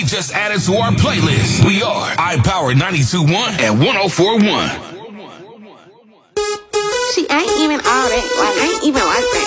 Just added to our playlist. We are iPower 92.1 and 104.1. She ain't even all that. Like, ain't even like that.